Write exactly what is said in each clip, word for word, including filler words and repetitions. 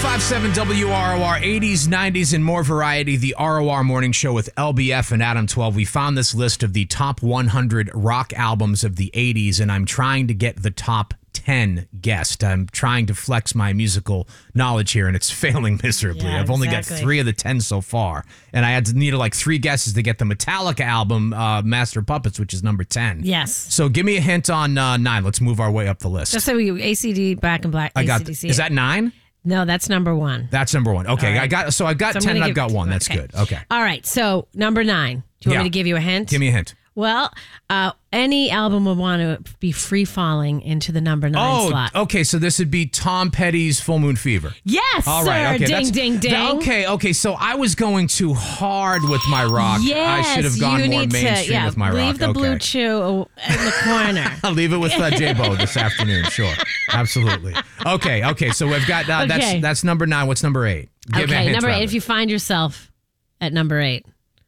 five seven W R O R, eighties, nineties, and more variety. The R O R Morning Show with L B F and Adam twelve. We found this list of the top one hundred rock albums of the eighties, and I'm trying to get the top ten guessed. I'm trying to flex my musical knowledge here, and it's failing miserably. Yeah, I've only exactly. got three of the ten so far, and I had to need like three guesses to get the Metallica album, uh, Master of Puppets, which is number ten. Yes. So give me a hint on uh, nine. Let's move our way up the list. Just so we A C D, Back in Black. I got. A C D C. Is that nine? No, that's number one. That's number one. Okay, All right. I got. So I've got So I'm ten. gonna And I've give- got one. That's okay. good. Okay. All right. So number nine. Do you Yeah. want me to give you a hint? Give me a hint. Well, uh, any album would want to be free falling into the number nine Oh, slot. okay. So this would be Tom Petty's Full Moon Fever. Yes, All sir. right. Okay. ding, that's- ding, ding. that- okay. Okay. So I was going too hard with my rock. Yes, I should have gone you more need mainstream to, yeah, with my leave rock. the okay. blue chew in the corner. I'll leave it with uh, J-Bo this afternoon. Sure. Absolutely. Okay. Okay. So we've got uh, Okay. that's that's number nine. What's number eight? Give a Okay, hint, number eight. rather. If you find yourself at number eight,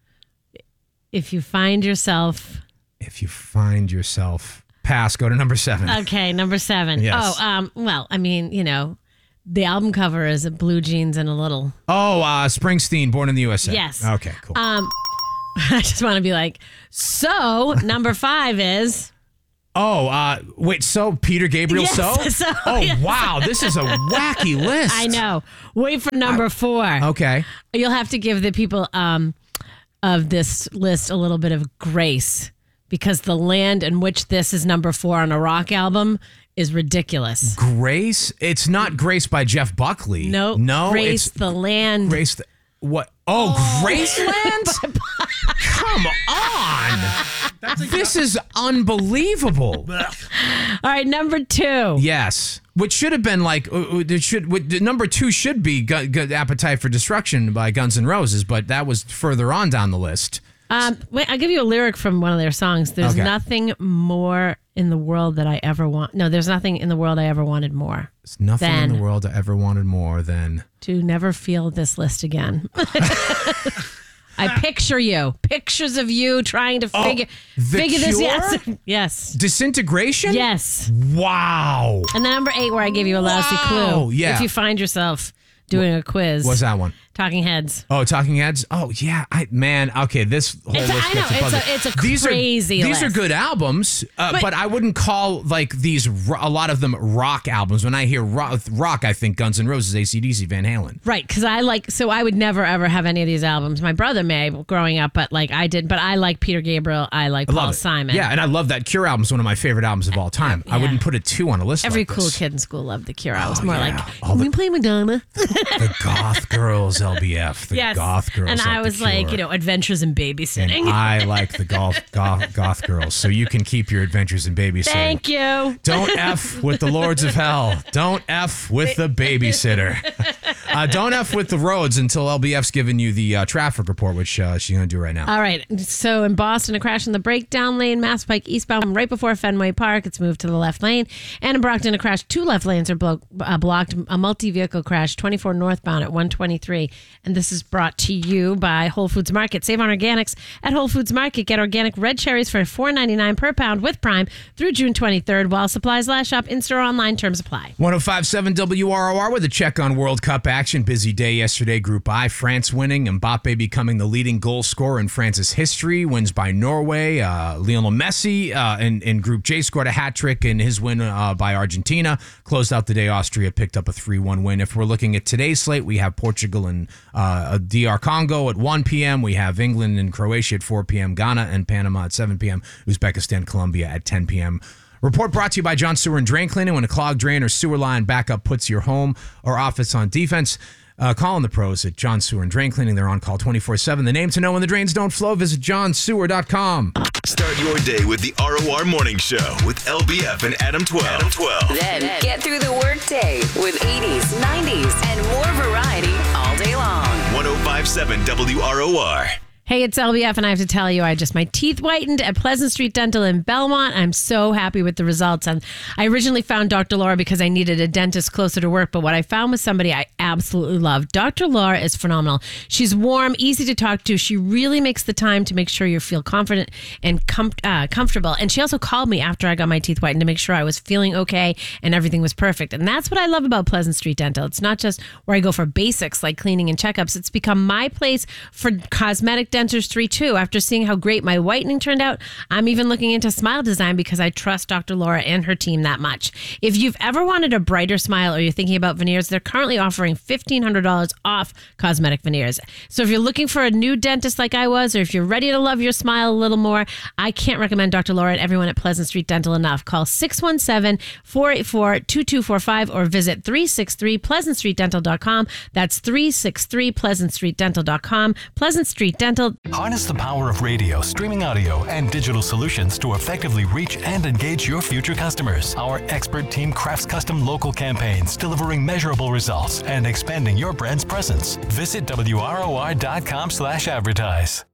if you find yourself, If you find yourself pass, go to number seven. okay, number seven. Yes. Oh, um, well, I mean, you know, the album cover is a blue jeans and a little. oh, uh, Springsteen, Born in the U S A. Yes. Okay. Cool. Um, I just want to be like, so number five is. Oh, uh, wait, so Peter Gabriel, Yes, so? so, oh, yes. wow, this is a wacky list. I know. Wait for number four. Okay. You'll have to give the people um, of this list a little bit of grace because the land in which this is number four on a rock album is ridiculous. Grace? It's not Grace by Jeff Buckley. No, No, Grace, it's the land. Grace. The, what? Oh, Graceland? Come on. This is unbelievable. All right, number two. Yes. Which should have been like, uh, it should. what- number two should be Gu- Gu- Appetite for Destruction by Guns N' Roses, but that was further on down the list. Um, wait, I'll give you a lyric from one of their songs. There's Okay. nothing more in the world that I ever want. No, there's nothing in the world I ever wanted more. There's nothing in Then- the world I ever wanted more than. To never feel this list again. I picture you, pictures of you trying to figure The figure this. Cure? Yes, yes, Disintegration? yes. Wow. And then number eight, where I gave you a lousy Wow, clue. yeah. If you find yourself doing a quiz, What's that one? Talking Heads. Oh, Talking Heads. Oh, yeah. I man. Okay, this whole It's a- list I know, gets it's a- buzzing. it's a these crazy Are, these are list. good albums, uh, but, But- I wouldn't call like these ro- a lot of them rock albums. When I hear rock, rock I think Guns N' Roses, A C D C, Van Halen. Right, because I like, so I would never ever have any of these albums. My brother may growing up, but like I did. But I like Peter Gabriel. I like I Paul love it. Simon. Yeah, and I love that Cure album. Is one of my favorite albums of all time. I Yeah. wouldn't put a two on a list. Every like cool this. kid in school loved The Cure. I was Oh, more yeah. like, All can the- we play Madonna? The goth girls, L B F. The Yes. goth girls. And like I The was like, Cure. you know, Adventures in Babysitting. And I like the golf, goth, goth girls. So you can keep your adventures in babysitting. Thank you. Don't F with the Lords of Hell. Don't F with the babysitter. Uh, don't F with the roads until L B F's giving you the uh, traffic report, which uh, she's going to do right now. All right. So in Boston, a crash in the breakdown lane, Mass Pike eastbound, right before Fenway Park. It's moved to the left lane. And in Brockton, a crash. Two left lanes are blo- uh, blocked. A multi-vehicle crash, twenty-four northbound at one twenty-three. And this is brought to you by Whole Foods Market. Save on organics at Whole Foods Market. Get organic red cherries for four ninety-nine per pound with Prime through June twenty-third. While supplies last, shop in-store, online. Terms apply. one oh five point seven W R O R with a check on World Cup action. Busy day yesterday. Group I, France winning. Mbappe becoming the leading goal scorer in France's history. Wins by Norway. Uh, Lionel Messi uh, in, in Group J scored a hat trick in his win uh, by Argentina. Closed out the day. Austria picked up a three one win. If we're looking at today's slate, we have Portugal and uh, D R Congo at one p.m. We have England and Croatia at four p.m. Ghana and Panama at seven p.m. Uzbekistan, Colombia at ten p.m. Report brought to you by John Sewer and Drain Cleaning. When a clogged drain or sewer line backup puts your home or office on defense, uh, call on the pros at John Sewer and Drain Cleaning. They're on call twenty-four seven. The name to know when the drains don't flow, visit john sewer dot com. Start your day with the R O R Morning Show with L B F and Adam twelve. Adam twelve. Then get through the workday with eighties, nineties, and more variety all day long. one oh five point seven W R O R. Hey, it's L B F, and I have to tell you, I just, my teeth whitened at Pleasant Street Dental in Belmont. I'm so happy with the results. And I originally found Doctor Laura because I needed a dentist closer to work, but what I found was somebody I absolutely love. Doctor Laura is phenomenal. She's warm, easy to talk to. She really makes the time to make sure you feel confident and com- uh, comfortable. And she also called me after I got my teeth whitened to make sure I was feeling okay and everything was perfect. And that's what I love about Pleasant Street Dental. It's not just where I go for basics like cleaning and checkups. It's become my place for cosmetic dentistry too. After seeing how great my whitening turned out, I'm even looking into smile design because I trust Doctor Laura and her team that much. If you've ever wanted a brighter smile or you're thinking about veneers, they're currently offering fifteen hundred dollars off cosmetic veneers. So if you're looking for a new dentist like I was, or if you're ready to love your smile a little more, I can't recommend Doctor Laura and everyone at Pleasant Street Dental enough. Call six one seven, four eight four, two two four five or visit three sixty-three pleasant street dental dot com. That's three sixty-three pleasant street dental dot com. Pleasant Street Dental. Harness the power of radio, streaming audio, and digital solutions to effectively reach and engage your future customers. Our expert team crafts custom local campaigns, delivering measurable results and expanding your brand's presence. Visit W R O R dot com slash advertise.